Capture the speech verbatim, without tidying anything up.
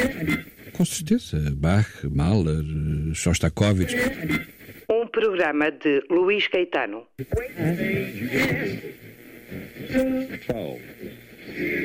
Com certeza. Bach, Mahler, Shostakovich. Um programa de Luís Caetano.